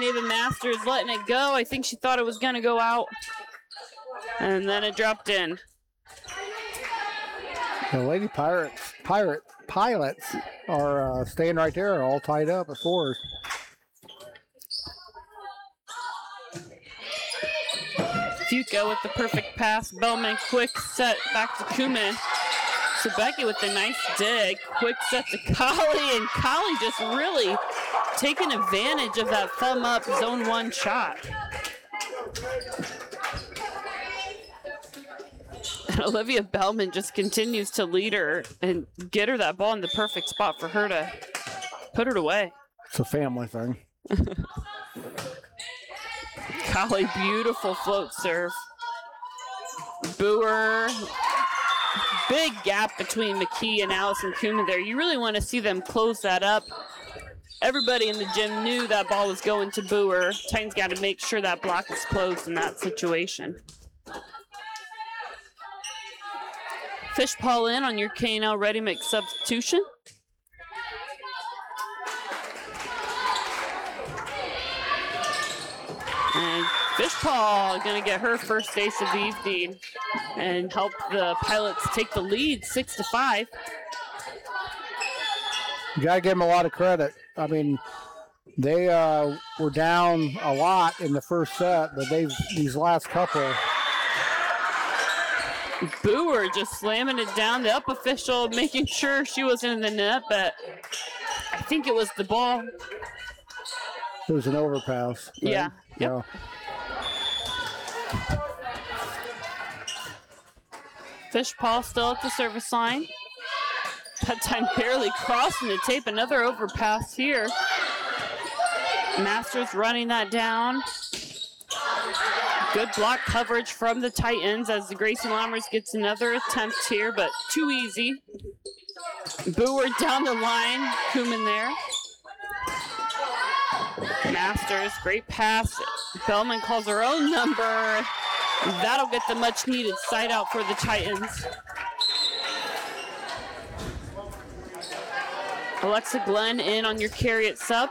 line. Ava Masters letting it go. I think she thought it was going to go out. And then it dropped in. The Lady Pilots are staying right there, all tied up at 4. Fuka with the perfect pass. Bellman quick set back to Kumin. Sebecki with the nice dig. Quick set to Kali, and Kali just really taking advantage of that thumb up zone 1 shot. And Olivia Bellman just continues to lead her and get her that ball in the perfect spot for her to put it away. It's a family thing. Kali, beautiful float serve. Boer. Big gap between McKee and Allison Kumin there. You really want to see them close that up. Everybody in the gym knew that ball was going to Boer. Titans got to make sure that block is closed in that situation. Fishpaw in on your K&L Ready Mix substitution. And Fishpaw going to get her first ace of the evening and help the Pilots take the lead 6-5. You got to give them a lot of credit. I mean, they were down a lot in the first set, but these last couple. Boer just slamming it down. The up official making sure she wasn't in the net, but I think it was the ball. It was an overpass. Right? Yeah. Yep. Yeah. Fishpaw still at the service line. That time barely crossing the tape. Another overpass here. Masters running that down. Good block coverage from the Titans as the Gracie Lammers gets another attempt here, but too easy. Boer down the line. Kumin there. Masters, great pass. Bellman calls her own number. That'll get the much needed side out for the Titans. Alexa Glenn in on your carry at sub.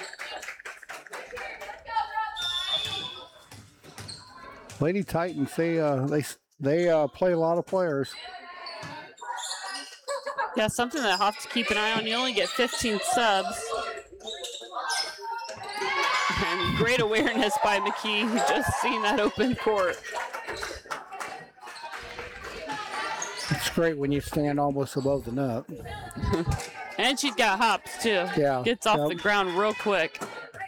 Lady Titans, they play a lot of players. Yeah, something that I'll have to keep an eye on. You only get 15 subs. And great awareness by McKee, just seeing that open court. It's great when you stand almost above the net. And she's got hops, too. Yeah. Gets off the ground real quick.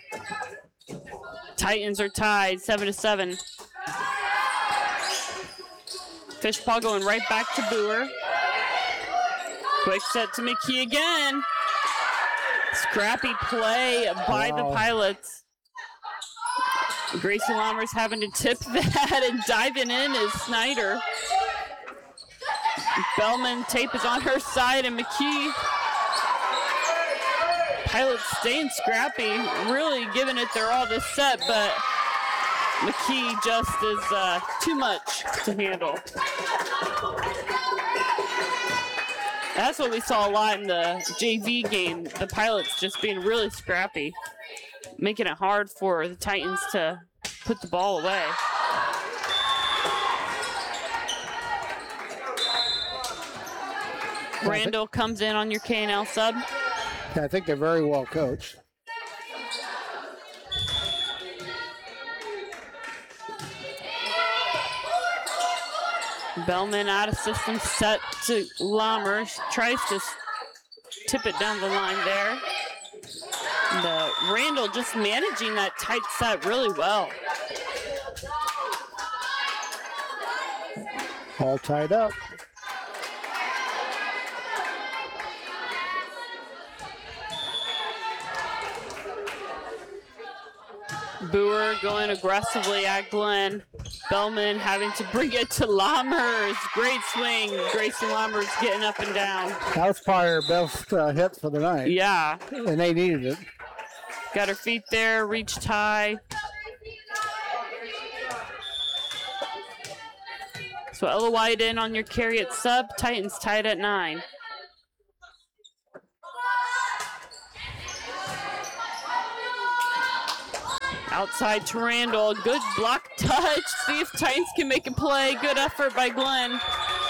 Titans are tied, 7-7. Fishpaw going right back to Boer. Quick set to McKee again. Scrappy play by the Pilots. Gracie Lammers having to tip that, and diving in is Snyder. Bellman, tape is on her side, and McKee. Pilots staying scrappy, really giving it their all this set, but McKee just is too much to handle. That's what we saw a lot in the JV game. The Pilots just being really scrappy, making it hard for the Titans to put the ball away. Randall comes in on your K&L sub. Yeah, I think they're very well coached. Bellman out of system, set to Lammers. Tries to tip it down the line there. Randall just managing that tight set really well. All tied up. Boer going aggressively at Glenn. Bellman having to bring it to Lammers. Great swing. Gracie Lammers getting up and down. That was probably her best hit for the night. Yeah. And they needed it. Got her feet there, reach tie. So Ella White in on your carry at sub. Titans tied at 9. Outside to Randall. Good block touch. See if Titans can make a play. Good effort by Glenn.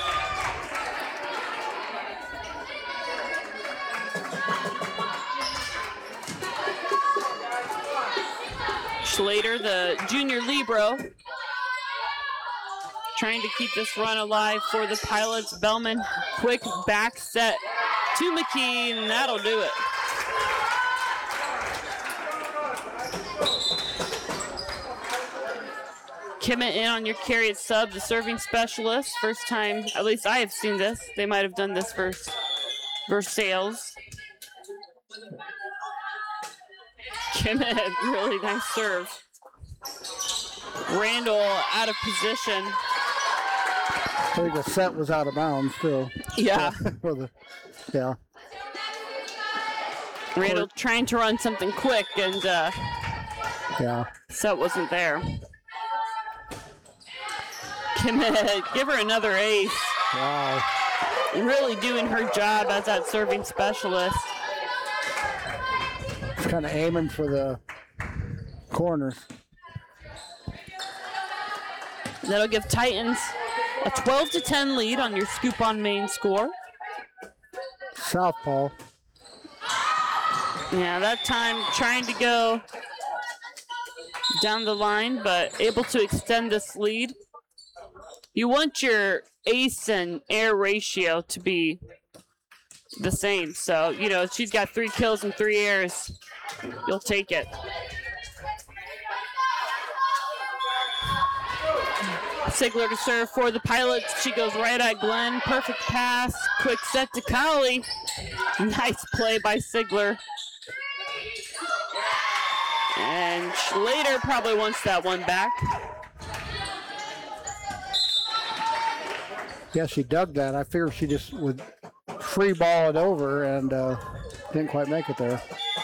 Schlater, the junior libero, trying to keep this run alive for the Pilots. Bellman, quick back set to McKee, and that'll do it. Kimmett in on your carry at sub, the serving specialist. First time, at least I have seen this. They might have done this versus Sales. Kimmett, really nice serve. Randall out of position. I think the set was out of bounds too. Yeah. Yeah. Randall trying to run something quick, and yeah, set wasn't there. Kimmett, give her another ace. Wow. Really doing her job as that serving specialist. Just kind of aiming for the corners. That'll give Titans a 12-10 lead on your Scoop on Main score. Southpaw. Yeah, that time trying to go down the line, but able to extend this lead. You want your ace and air ratio to be the same. So, you know, if she's got 3 kills and 3 airs, you'll take it. Sigler to serve for the Pilots. She goes right at Glenn. Perfect pass. Quick set to Collie. Nice play by Sigler. And Schlater probably wants that one back. Yeah, she dug that. I figured she just would free ball it over and didn't quite make it there.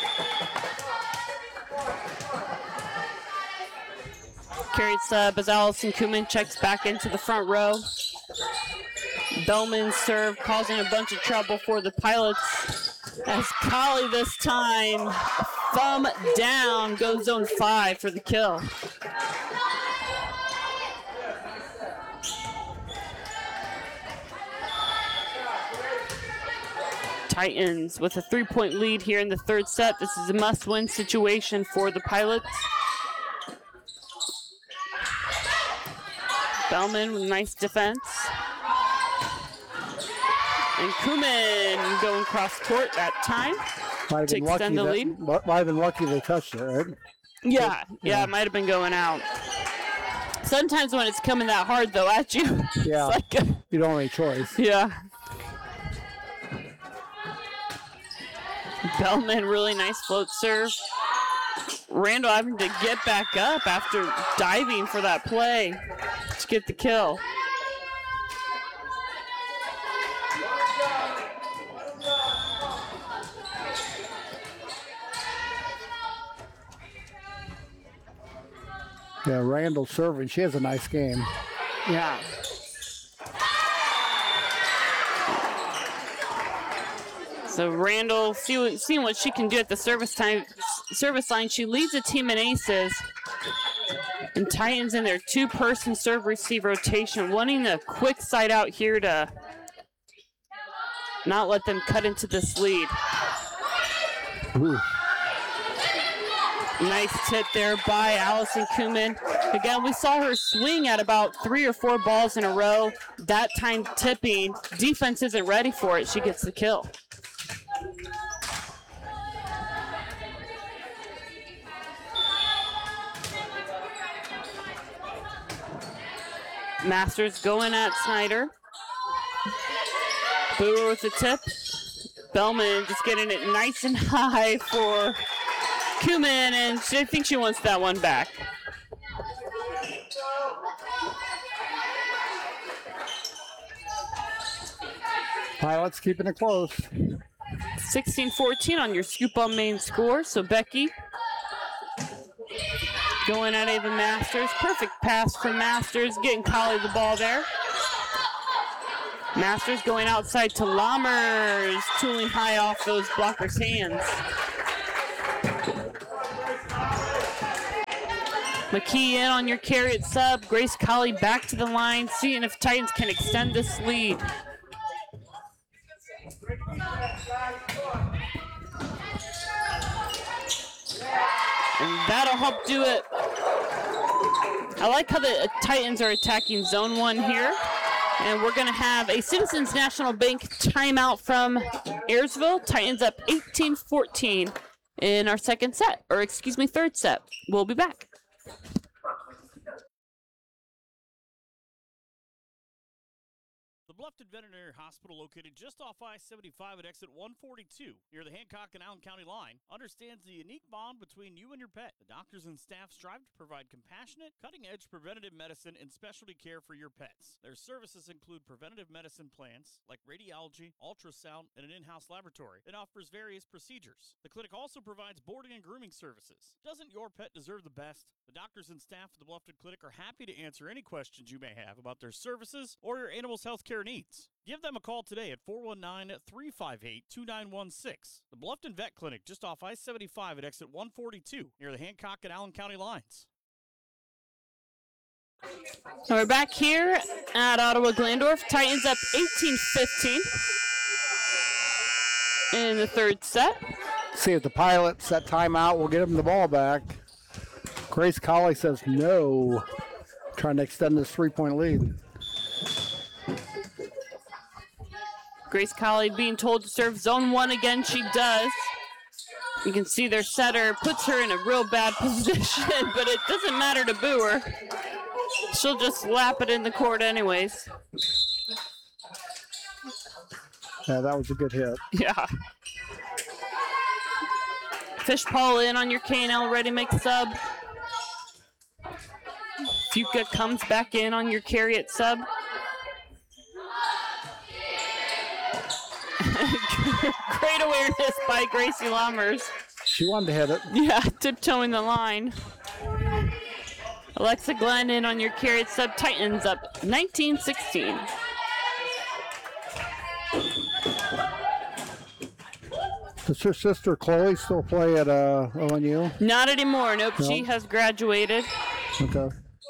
Carried sub as Allison Kuhlman checks back into the front row. Bellman's serve causing a bunch of trouble for the Pilots. As Collie this time, thumb down, goes zone 5 for the kill. Titans with a 3-point lead here in the third set. This is a must-win situation for the Pilots. Bellman with nice defense. And Kuhlman going cross court that time to extend the lead. Might have been lucky they touched it, right? Yeah, it might have been going out. Sometimes when it's coming that hard, though, at you, yeah, it's like you don't have any choice. Yeah. Bellman, really nice float serve. Randall having to get back up after diving for that play to get the kill. Yeah, Randall serving. She has a nice game. Yeah. So Randall, seeing what she can do at the service line, she leads the team in aces. And Titans in their 2-person serve receive rotation, wanting a quick side out here to not let them cut into this lead. Ooh. Nice tip there by Allison Kuhlman. Again, we saw her swing at about 3 or 4 balls in a row. That time tipping, defense isn't ready for it. She gets the kill. Masters going at Snyder. Booher with the tip. Bellman just getting it nice and high for Kuhlman, and I think she wants that one back. Pilots keeping it close. 16-14 on your Scoop on Main score. So Becky going at Ava Masters. Perfect pass from Masters, getting Collie the ball there. Masters going outside to Lammers, tooling high off those blockers' hands. McKee in on your carry at sub. Grace Colley back to the line, seeing if Titans can extend this lead. And that'll help do it. I like how the Titans are attacking zone 1 here. And we're going to have a Citizens National Bank timeout from Ayersville. Titans up 18-14 in our third set. We'll be back. Bluffton Veterinary Hospital, located just off I-75 at exit 142 near the Hancock and Allen County line, understands the unique bond between you and your pet. The doctors and staff strive to provide compassionate, cutting-edge preventative medicine and specialty care for your pets. Their services include preventative medicine plans like radiology, ultrasound, and an in-house laboratory, and offers various procedures. The clinic also provides boarding and grooming services. Doesn't your pet deserve the best? The doctors and staff of the Bluffton Clinic are happy to answer any questions you may have about their services or your animal's health care needs. Give them a call today at 419-358-2916. The Bluffton Vet Clinic, just off I-75 at exit 142 near the Hancock and Allen County lines. So we're back here at Ottawa Glandorf. Titans up 18-15 in the third set. See if the Pilots set timeout will get them the ball back. Grace Colley says no, trying to extend this 3-point lead. Grace Colley being told to serve zone 1 again. She does. You can see their setter puts her in a real bad position, but it doesn't matter to boo her. She'll just slap it in the court anyways. Yeah, that was a good hit. Yeah. Fishpaw in on your K&L ready mix sub. Fuka comes back in on your carry at sub. Great awareness by Gracie Lammers. She wanted to hit it. Yeah, tiptoeing the line. Alexa Glenn in on your carry at sub. Titans up 19-16. Does her sister Chloe still play at ONU? Not anymore. Nope, she has graduated. Okay.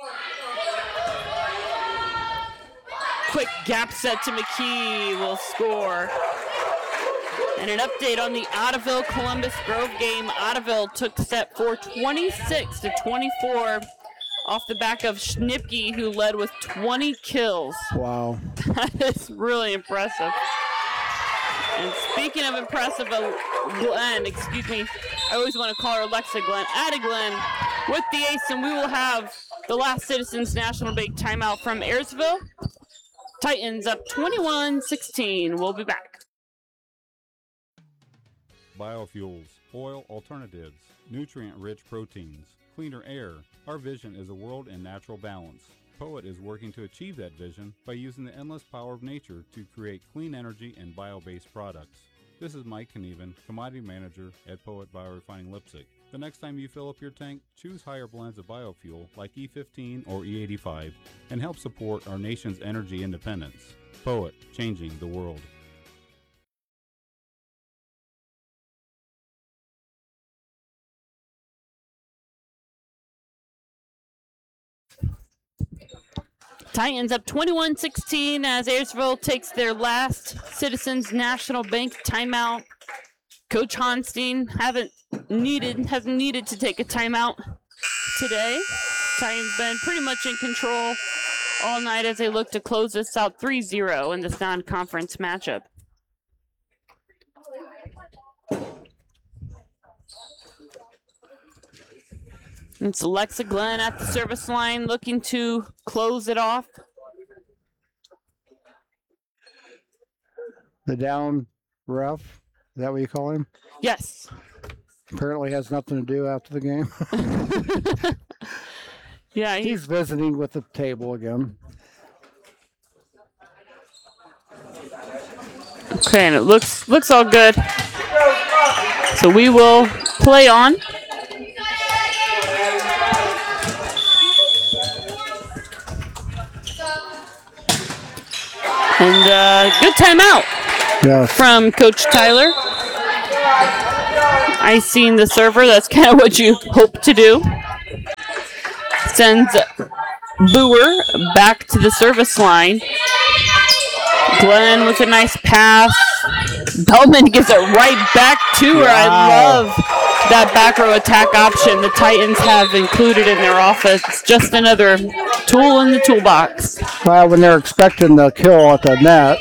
Quick gap set to McKee will score. And an update on the Ottoville Columbus Grove game. Ottoville took set 4 26-24 off the back of Schnipke, who led with 20 kills. Wow. That is really impressive. And speaking of impressive, Glenn, I always want to call her Alexa Glenn. Addie Glenn with the ace, and we will have the last Citizens National Bank timeout from Ayersville. Titans up 21-16. We'll be back. Biofuels, oil alternatives, nutrient-rich proteins, cleaner air. Our vision is a world in natural balance. POET is working to achieve that vision by using the endless power of nature to create clean energy and bio-based products. This is Mike Knieven, Commodity Manager at POET Biorefining Leipzig. The next time you fill up your tank, choose higher blends of biofuel like E15 or E85 and help support our nation's energy independence. POET, changing the world. Titans up 21-16 as Ayersville takes their last Citizens National Bank timeout. Coach Honstein hasn't needed to take a timeout today. Titans been pretty much in control all night as they look to close this out 3-0 in this non-conference matchup. It's Alexa Glenn at the service line looking to close it off. The down ref, is that what you call him? Yes. Apparently has nothing to do after the game. Yeah, he's visiting with the table again. Okay, and it looks all good. So we will play on. And good timeout from Coach Tyler. I seen the server. That's kind of what you hope to do. sends Boer back to the service line. Glenn with a nice pass. Bellman gives it right back to her. I love that back row attack option the Titans have included in their offense. Just another tool in the toolbox. Well, when they're expecting the kill at the net,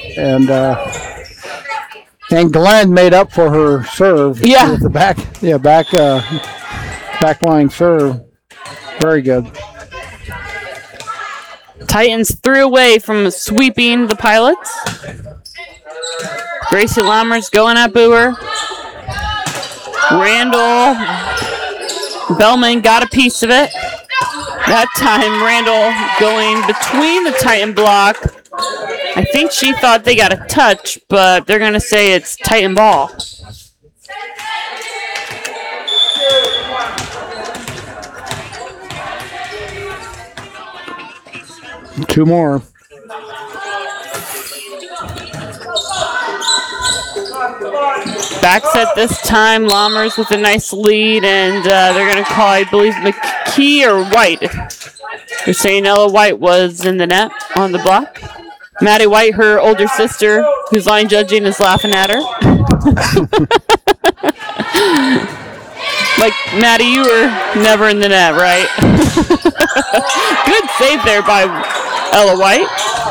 and Glenn made up for her serve. Yeah. With the back line serve. Very good. Titans 3 away from sweeping the Pilots. Gracie Lammers going at Boer. Randall. Bellman got a piece of it. That time Randall going between the Titan block. I think she thought they got a touch, but they're going to say it's Titan ball. Two more. Back set this time. Lammers with a nice lead, and they're going to call, I believe, McKee or White. They're saying Ella White was in the net on the block. Maddie White, her older sister, who's line judging, is laughing at her. Like, Maddie, you were never in the net, right? Good save there by Ella White.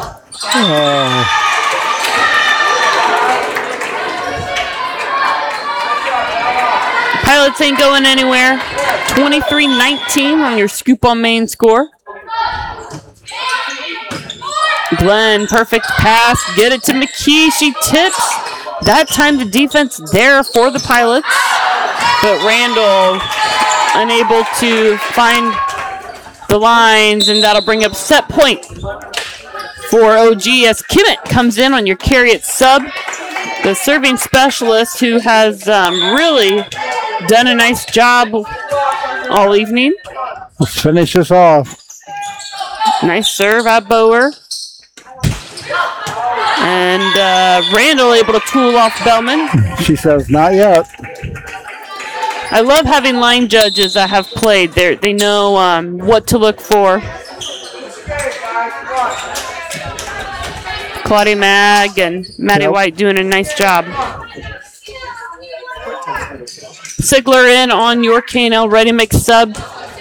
Pilots ain't going anywhere. 23-19 on your Scoop on Main score. Glenn, perfect pass. Get it to McKee. She tips. That time the defense there for the Pilots. But Randall unable to find the lines, and that'll bring up set point for OG as Kimmett comes in on your carry it sub. The serving specialist who has really done a nice job all evening. Let's finish this off. Nice serve at Boer. And Randall able to tool off Bellman. She says, not yet. I love having line judges that have played. They know what to look for. Claudia Mag and Maddie White doing a nice job. Sigler in on your K&L Ready Mix sub.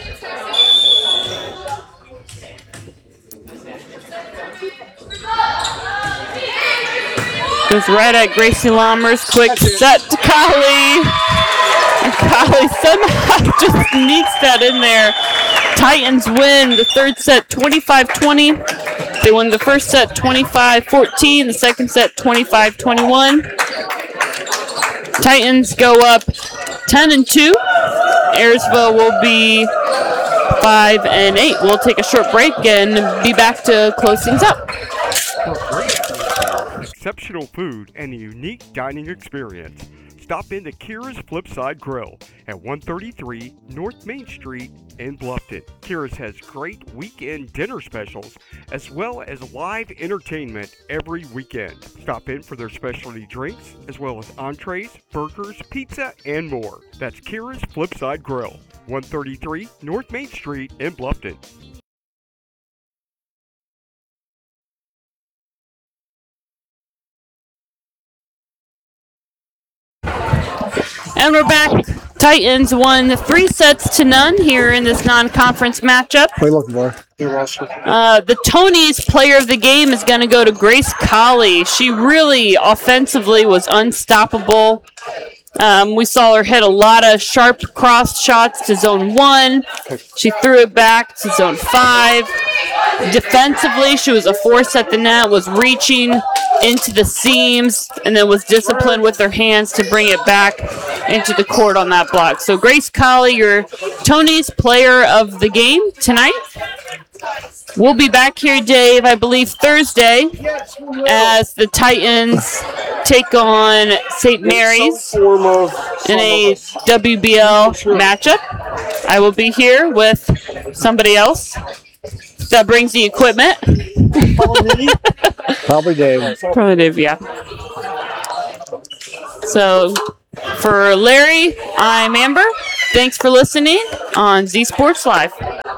Goes right at Gracie Lammers. Quick set to Kali. And Kali somehow just sneaks that in there. Titans win the third set 25-20. They won the first set 25-14. The second set 25-21. Titans go up 10-2. Ayersville will be 5-8. We'll take a short break and be back to close things up. Exceptional food and a unique dining experience. Stop into Kira's Flipside Grill at 133 North Main Street in Bluffton. Kira's has great weekend dinner specials as well as live entertainment every weekend. Stop in for their specialty drinks as well as entrees, burgers, pizza, and more. That's Kira's Flipside Grill, 133 North Main Street in Bluffton. And we're back. Titans won 3-0 here in this non-conference matchup. What are you looking for? The Tony's player of the game is going to go to Grace Colley. She really offensively was unstoppable. We saw her hit a lot of sharp cross shots to zone 1. She threw it back to zone 5. Defensively, she was a force at the net, was reaching into the seams, and then was disciplined with her hands to bring it back into the court on that block. So Grace Colley, your Tony's player of the game tonight. We'll be back here, Dave, I believe Thursday, as the Titans take on St. Mary's in a WBL matchup. I will be here with somebody else that brings the equipment. Probably Dave. Probably Dave, yeah. So for Larry, I'm Amber. Thanks for listening on Z Sports Live.